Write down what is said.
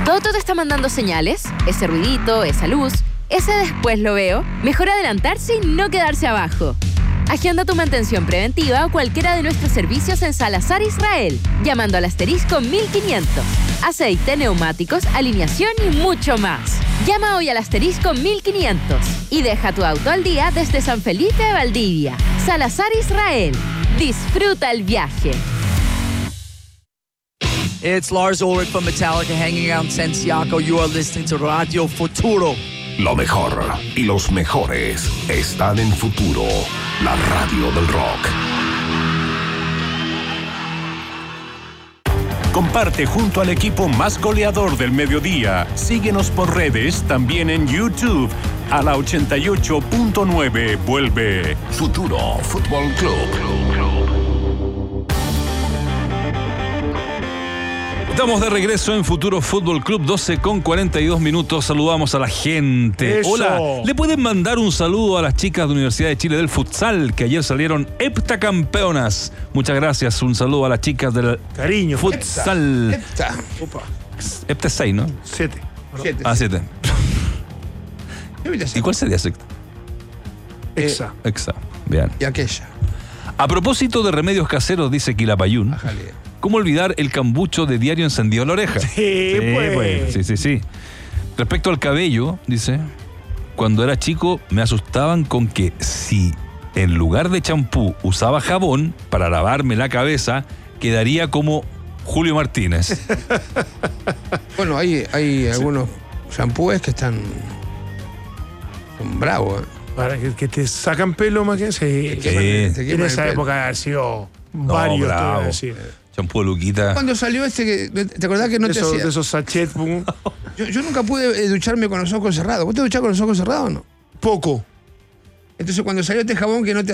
¿Toto te está mandando señales? ¿Ese ruidito, esa luz, ese después lo veo? Mejor adelantarse y no quedarse abajo. Agenda tu mantención preventiva o cualquiera de nuestros servicios en Salazar Israel, llamando al asterisco 1500. Aceite, neumáticos, alineación y mucho más. Llama hoy al asterisco 1500 y deja tu auto al día desde San Felipe de Valdivia. Salazar Israel. Disfruta el viaje. It's Lars Ulrich from Metallica hanging out in Santiago. You are listening to Radio Futuro. Lo mejor y los mejores están en Futuro, la radio del rock. Comparte junto al equipo más goleador del mediodía. Síguenos por redes, también en YouTube. A la 88.9 vuelve Futuro Fútbol Club. Estamos de regreso en Futuro Fútbol Club, 12:42. Saludamos a la gente. Eso. Hola, ¿le pueden mandar un saludo a las chicas de Universidad de Chile del futsal que ayer salieron heptacampeonas? Muchas gracias, un saludo a las chicas del Cariño. futsal. Hepta. Opa. Hepta es 6, ¿no? 7. 7. 7. ¿Y cuál sería sexta? Exa. Exa. Bien. Y aquella. A propósito de remedios caseros, dice Quilapayún, Bájale. ¿cómo olvidar el cambucho de Diario Encendido a la Oreja? Sí, pues. Sí. Respecto al cabello, dice, cuando era chico me asustaban con que si en lugar de champú usaba jabón para lavarme la cabeza, quedaría como Julio Martínez. Bueno, hay algunos shampoos que son bravos. Para que te sacan pelo más que sí. En esa época ha sido varios, te voy a bravo. decir. Champú de Luquita. Cuando salió ¿te acordás que no te hacía? De esos sachets. Yo nunca pude ducharme con los ojos cerrados. ¿Vos te duchás con los ojos cerrados o no? Poco. Entonces cuando salió este jabón que no te